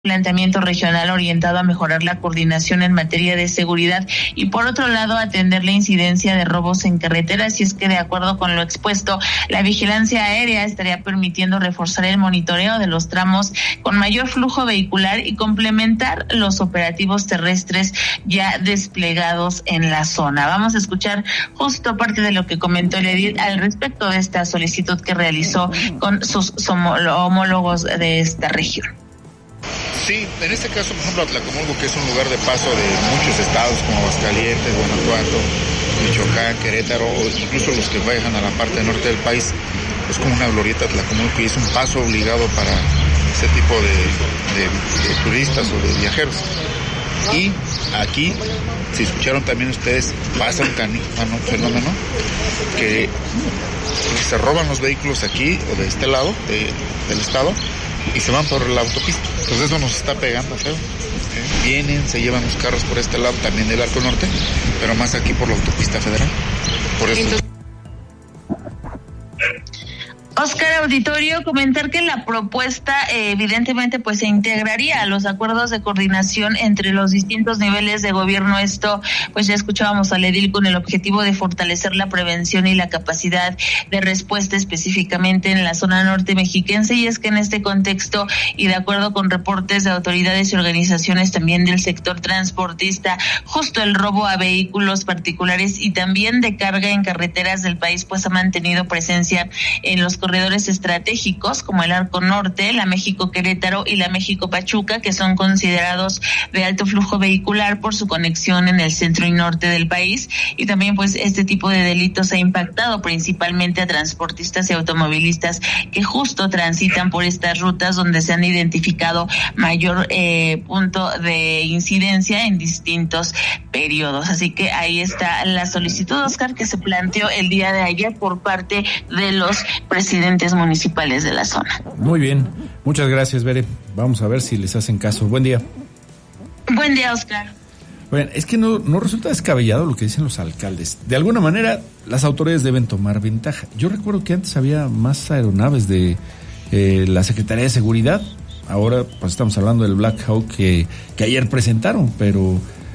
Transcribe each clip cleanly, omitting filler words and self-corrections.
planteamiento regional orientado a mejorar la coordinación en materia de seguridad y por otro lado atender la incidencia de robos en carreteras. Y es que de acuerdo con lo expuesto, la vigilancia aérea estaría permitiendo reforzar el monitoreo de los tramos con mayor flujo vehicular y complementar los operativos terrestres ya desplegados en la zona. Vamos a escuchar justo parte de lo que comentó el edil al respecto de esta solicitud que realizó con sus homólogos de esta región. Sí, en este caso, por ejemplo, Atlacomulco, que es un lugar de paso de muchos estados como Aguascalientes, Guanajuato, Michoacán, Querétaro, o incluso los que viajan a la parte norte del país, es como una glorieta Atlacomulco y es un paso obligado para ese tipo de turistas o de viajeros. Y aquí, si escucharon también ustedes, pasa un fenómeno que se roban los vehículos aquí o de este lado del estado y se van por la autopista. Entonces eso nos está pegando feo. Vienen, se llevan los carros por este lado, también del Arco Norte, pero más aquí por la autopista federal. Por eso. Oscar, auditorio, comentar que la propuesta evidentemente pues se integraría a los acuerdos de coordinación entre los distintos niveles de gobierno. Esto pues ya escuchábamos al edil con el objetivo de fortalecer la prevención y la capacidad de respuesta específicamente en la zona norte mexiquense. Y es que en este contexto y de acuerdo con reportes de autoridades y organizaciones también del sector transportista, justo el robo a vehículos particulares y también de carga en carreteras del país pues ha mantenido presencia en los corredores estratégicos como el Arco Norte, la México-Querétaro y la México-Pachuca, que son considerados de alto flujo vehicular por su conexión en el centro y norte del país. Y también pues este tipo de delitos ha impactado principalmente a transportistas y automovilistas que justo transitan por estas rutas donde se han identificado mayor punto de incidencia en distintos periodos. Así que ahí está la solicitud, Oscar, que se planteó el día de ayer por parte de los presidentes municipales de la zona. Muy bien, muchas gracias, Bere. Vamos a ver si les hacen caso. Buen día. Buen día, Oscar. Bueno, es que no resulta descabellado lo que dicen los alcaldes. De alguna manera, las autoridades deben tomar ventaja. Yo recuerdo que antes había más aeronaves de la Secretaría de Seguridad. Ahora, pues estamos hablando del Black Hawk que ayer presentaron, pero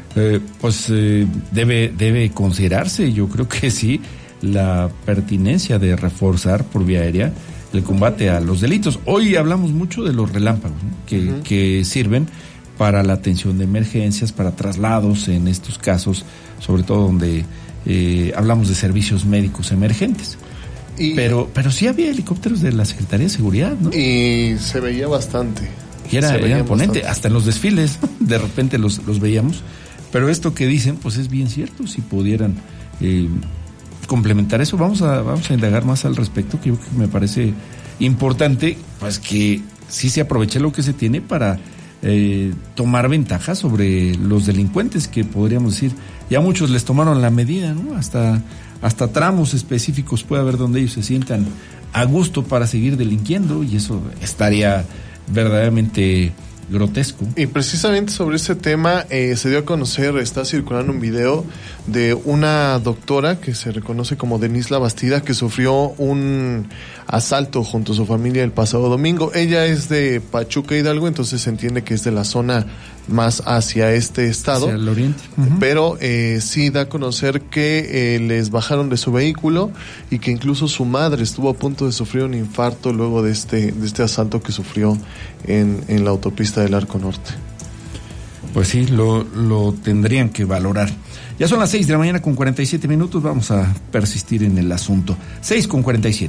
debe considerarse, yo creo que sí, la pertinencia de reforzar por vía aérea el combate a los delitos. Hoy hablamos mucho de los relámpagos, ¿no? que sirven para la atención de emergencias, para traslados en estos casos, sobre todo donde hablamos de servicios médicos emergentes. Pero sí había helicópteros de la Secretaría de Seguridad, ¿no? Y se veía bastante. Y era imponente, hasta en los desfiles de repente los veíamos. Pero esto que dicen, pues es bien cierto. Si pudieran complementar eso, vamos a indagar más al respecto, que yo creo que me parece importante, pues que sí se aproveche lo que se tiene para tomar ventaja sobre los delincuentes, que podríamos decir, ya muchos les tomaron la medida, ¿no? Hasta tramos específicos puede haber donde ellos se sientan a gusto para seguir delinquiendo, y eso estaría verdaderamente grotesco. Y precisamente sobre ese tema se dio a conocer, está circulando un video de una doctora que se reconoce como Denise La Bastida, que sufrió un asalto junto a su familia el pasado domingo. Ella es de Pachuca, Hidalgo, entonces se entiende que es de la zona más hacia este estado, hacia el oriente. Pero sí da a conocer que les bajaron de su vehículo y que incluso su madre estuvo a punto de sufrir un infarto luego de este asalto que sufrió en la autopista del Arco Norte. Pues sí, lo tendrían que valorar. Ya son las 6 de la mañana con 47 minutos, vamos a persistir en el asunto. 6:47.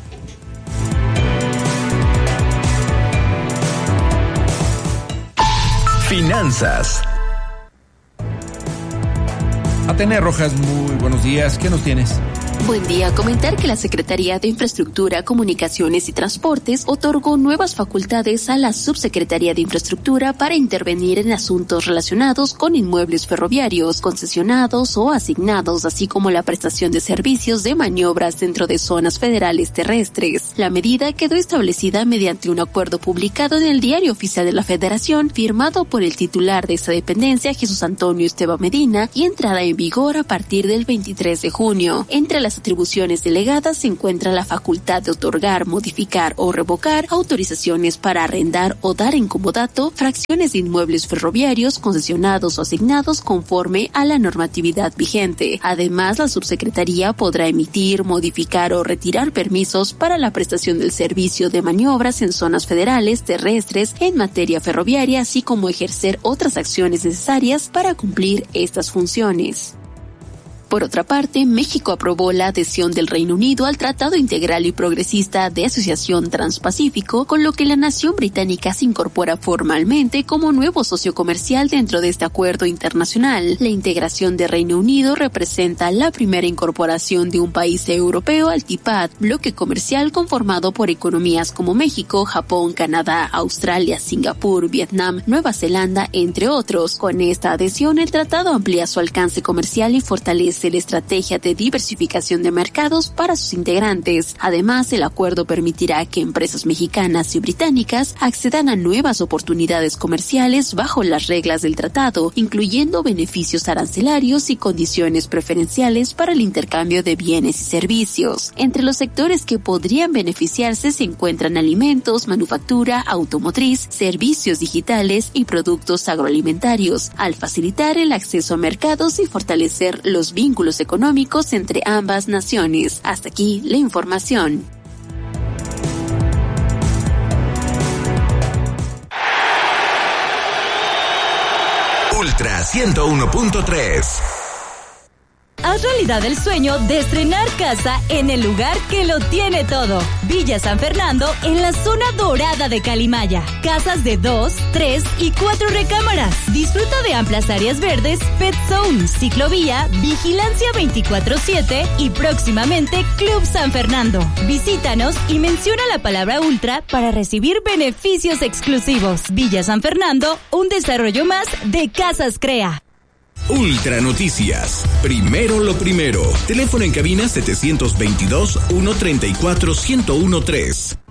Finanzas. Atenea Rojas, muy buenos días. ¿Qué nos tienes? Buen día. Comentar que la Secretaría de Infraestructura, Comunicaciones y Transportes otorgó nuevas facultades a la Subsecretaría de Infraestructura para intervenir en asuntos relacionados con inmuebles ferroviarios, concesionados o asignados, así como la prestación de servicios de maniobras dentro de zonas federales terrestres. La medida quedó establecida mediante un acuerdo publicado en el Diario Oficial de la Federación, firmado por el titular de esa dependencia, Jesús Antonio Esteban Medina, y entrará en vigor a partir del 23 de junio. Entre las las atribuciones delegadas se encuentra la facultad de otorgar, modificar o revocar autorizaciones para arrendar o dar en comodato fracciones de inmuebles ferroviarios concesionados o asignados conforme a la normatividad vigente. Además, la subsecretaría podrá emitir, modificar o retirar permisos para la prestación del servicio de maniobras en zonas federales, terrestres, en materia ferroviaria, así como ejercer otras acciones necesarias para cumplir estas funciones. Por otra parte, México aprobó la adhesión del Reino Unido al Tratado Integral y Progresista de Asociación Transpacífico, con lo que la nación británica se incorpora formalmente como nuevo socio comercial dentro de este acuerdo internacional. La integración de Reino Unido representa la primera incorporación de un país europeo al TIPAD, bloque comercial conformado por economías como México, Japón, Canadá, Australia, Singapur, Vietnam, Nueva Zelanda, entre otros. Con esta adhesión, el tratado amplía su alcance comercial y fortalece la estrategia de diversificación de mercados para sus integrantes. Además, el acuerdo permitirá que empresas mexicanas y británicas accedan a nuevas oportunidades comerciales bajo las reglas del tratado, incluyendo beneficios arancelarios y condiciones preferenciales para el intercambio de bienes y servicios. Entre los sectores que podrían beneficiarse se encuentran alimentos, manufactura, automotriz, servicios digitales y productos agroalimentarios, al facilitar el acceso a mercados y fortalecer los vínculos económicos entre ambas naciones. Hasta aquí la información. Ultra 101.3. Haz realidad el sueño de estrenar casa en el lugar que lo tiene todo. Villa San Fernando, en la zona dorada de Calimaya. Casas de 2, 3 y 4 recámaras. Disfruta de amplias áreas verdes, pet zone, ciclovía, vigilancia 24/7 y próximamente Club San Fernando. Visítanos y menciona la palabra Ultra para recibir beneficios exclusivos. Villa San Fernando, un desarrollo más de Casas Crea. Ultra Noticias. Primero lo primero. Teléfono en cabina 722-134-1013.